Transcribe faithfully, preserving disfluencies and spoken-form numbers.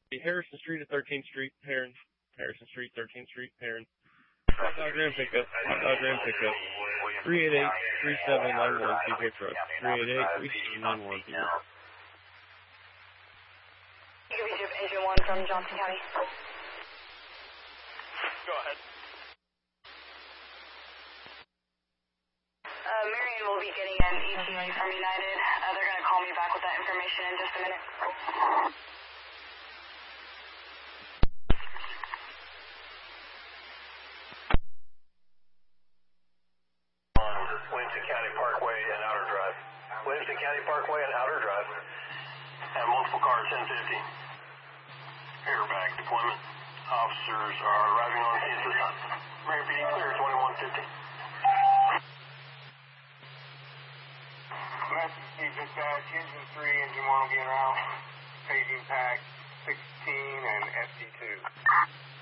Harrison Street to thirteenth Street, Heron. Harrison Street, thirteenth Street, Heron. Hot dog Ram pickup. Hot dog Ram pickup. three eight eight, three seven nine one, P J Truck. three eight eight, three seven nine one, P J. Engine one from Johnson County. Go ahead. Uh, Marion will be getting an E T A from United. Uh, they're going to call me back with that information in just a minute. Williamson County Parkway and Outer Drive. Williamson County Parkway and Outer Drive. Have multiple cars, ten fifty. Airbag deployment. Officers are arriving on scene at this time. Marion P D clear, twenty-one fifty. Message to dispatch, engine three, engine one will get around. Paging pack sixteen and S D two.